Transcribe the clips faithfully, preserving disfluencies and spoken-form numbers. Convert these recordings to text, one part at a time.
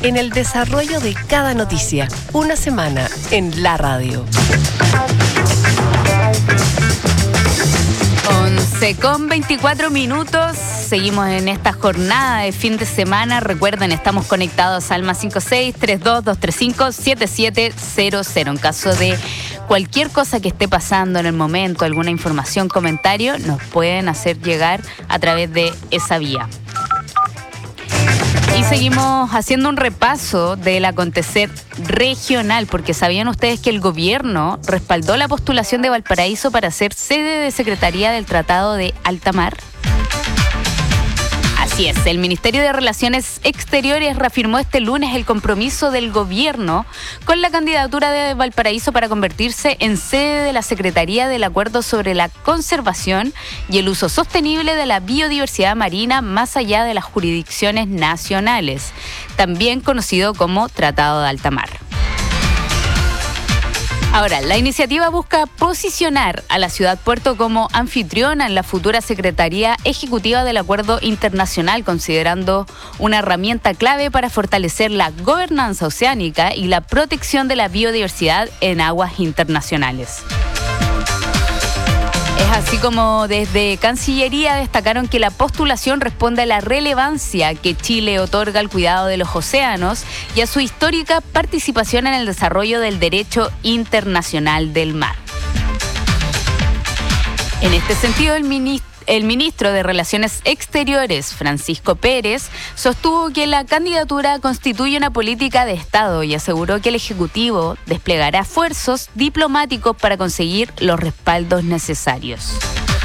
en el desarrollo de cada noticia. Una semana en la radio. once con veinticuatro minutos. Seguimos en esta jornada de fin de semana. Recuerden, estamos conectados al más cinco seis, tres dos, dos tres cinco, siete siete cero cero. En caso de cualquier cosa que esté pasando en el momento, alguna información, comentario, nos pueden hacer llegar a través de esa vía. Y seguimos haciendo un repaso del acontecer regional, porque ¿sabían ustedes que el gobierno respaldó la postulación de Valparaíso para ser sede de Secretaría del Tratado de Alta Mar? Así es, el Ministerio de Relaciones Exteriores reafirmó este lunes el compromiso del gobierno con la candidatura de Valparaíso para convertirse en sede de la Secretaría del Acuerdo sobre la Conservación y el Uso Sostenible de la Biodiversidad Marina más allá de las jurisdicciones nacionales, también conocido como Tratado de Alta Mar. Ahora, la iniciativa busca posicionar a la ciudad Puerto como anfitriona en la futura Secretaría Ejecutiva del Acuerdo Internacional, considerando una herramienta clave para fortalecer la gobernanza oceánica y la protección de la biodiversidad en aguas internacionales. Es así como desde Cancillería destacaron que la postulación responde a la relevancia que Chile otorga al cuidado de los océanos y a su histórica participación en el desarrollo del derecho internacional del mar. En este sentido, el ministro El ministro de Relaciones Exteriores, Francisco Pérez, sostuvo que la candidatura constituye una política de Estado y aseguró que el Ejecutivo desplegará esfuerzos diplomáticos para conseguir los respaldos necesarios.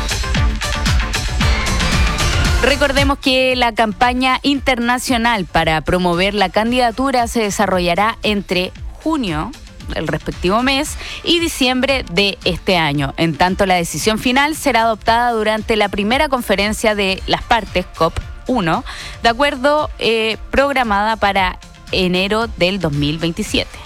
Recordemos que la campaña internacional para promover la candidatura se desarrollará entre junio, el respectivo mes, y diciembre de este año. En tanto, la decisión final será adoptada durante la primera conferencia de las partes, COP uno, de acuerdo eh, programada para enero del dos mil veintisiete.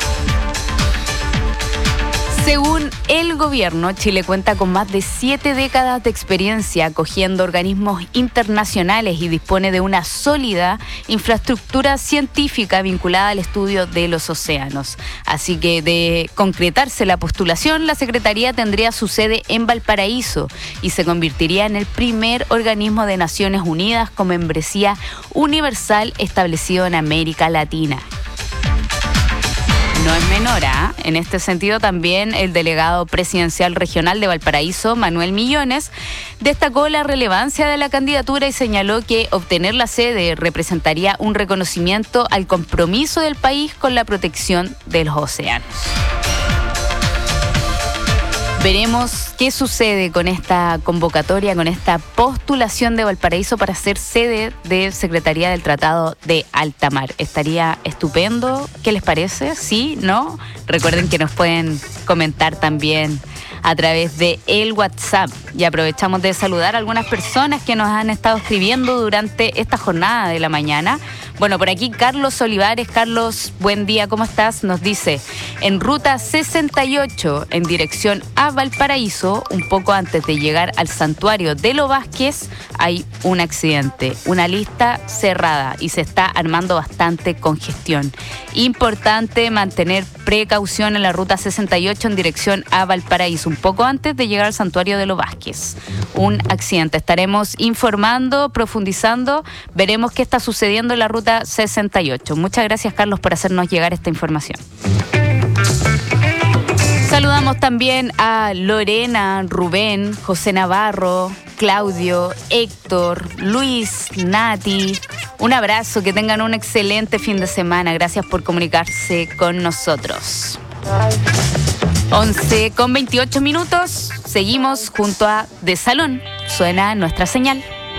Según el gobierno, Chile cuenta con más de siete décadas de experiencia acogiendo organismos internacionales y dispone de una sólida infraestructura científica vinculada al estudio de los océanos. Así que, de concretarse la postulación, la Secretaría tendría su sede en Valparaíso y se convertiría en el primer organismo de Naciones Unidas con membresía universal establecido en América Latina. No es menor, ¿eh? En este sentido también el delegado presidencial regional de Valparaíso, Manuel Millones, destacó la relevancia de la candidatura y señaló que obtener la sede representaría un reconocimiento al compromiso del país con la protección de los océanos. Veremos qué sucede con esta convocatoria, con esta postulación de Valparaíso para ser sede de Secretaría del Tratado de Alta Mar. Estaría estupendo. ¿Qué les parece? ¿Sí? ¿No? Recuerden que nos pueden comentar también a través de el WhatsApp. Y aprovechamos de saludar a algunas personas que nos han estado escribiendo durante esta jornada de la mañana. Bueno, por aquí Carlos Olivares. Carlos, buen día, ¿cómo estás? Nos dice, en ruta sesenta y ocho, en dirección a Valparaíso, un poco antes de llegar al santuario de Los Vázquez, hay un accidente, una lista cerrada y se está armando bastante congestión. Importante mantener precaución en la ruta sesenta y ocho en dirección a Valparaíso, un poco antes de llegar al santuario de Los Vázquez. Un accidente. Estaremos informando, profundizando, veremos qué está sucediendo en la ruta sesenta y ocho. Muchas gracias, Carlos, por hacernos llegar esta información. Saludamos también a Lorena, Rubén, José Navarro, Claudio, Héctor, Luis, Nati. Un abrazo, que tengan un excelente fin de semana. Gracias por comunicarse con nosotros. once con veintiocho minutos. Seguimos junto a De Salón. Suena nuestra señal.